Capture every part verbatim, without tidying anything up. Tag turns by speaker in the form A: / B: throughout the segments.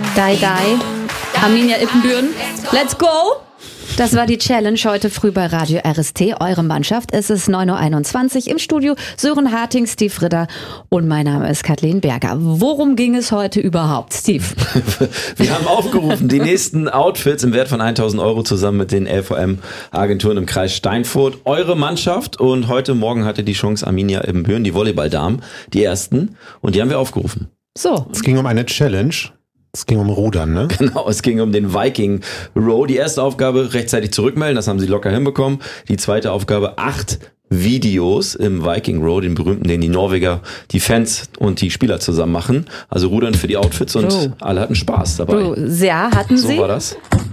A: Dai Dai, Arminia Ippenbüren, let's go! Das war die Challenge heute früh bei Radio R S T, eure Mannschaft. Es ist neun Uhr einundzwanzig im Studio. Sören Harting, Steve Ritter und mein Name ist Kathleen Berger. Worum ging es heute überhaupt, Steve?
B: Wir haben aufgerufen, die nächsten Outfits im Wert von tausend Euro zusammen mit den L V M-Agenturen im Kreis Steinfurt. Eure Mannschaft, und heute Morgen hatte die Chance Arminia Ippenbüren, die Volleyballdamen, die ersten, und die haben wir aufgerufen.
A: So.
C: Es ging um eine Challenge. Es ging um Rudern, ne?
B: Genau, es ging um den Viking Row. Die erste Aufgabe, rechtzeitig zurückmelden, das haben sie locker hinbekommen. Die zweite Aufgabe, acht Videos im Viking Row, den berühmten, den die Norweger, die Fans und die Spieler zusammen machen. Also Rudern für die Outfits, und
A: oh.
B: alle hatten Spaß dabei.
A: Oh, ja, hatten
B: so
A: sie?
B: So war das.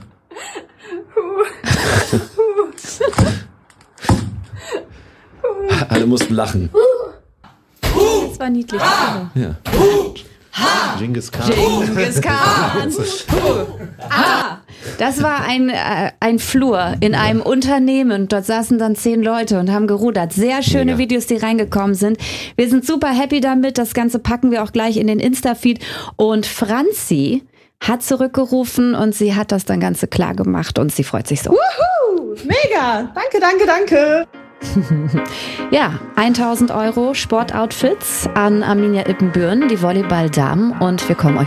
B: Alle mussten lachen.
A: Das war niedlich.
B: Ja.
A: Ha!
C: Genghis Khan.
A: Genghis Khan. Ah, das war ein, äh, ein Flur in einem Unternehmen. Dort saßen dann zehn Leute und haben gerudert. Sehr schöne
B: Mega.
A: Videos, die reingekommen sind. Wir sind super happy damit. Das Ganze packen wir auch gleich in den Insta-Feed. Und Franzi hat zurückgerufen und sie hat das dann Ganze klar gemacht und sie freut sich so.
D: Wuhu! Mega! Danke, danke, danke!
A: Ja, tausend Euro Sportoutfits an Arminia Ippenbüren, die Volleyballdamen, und wir kommen euch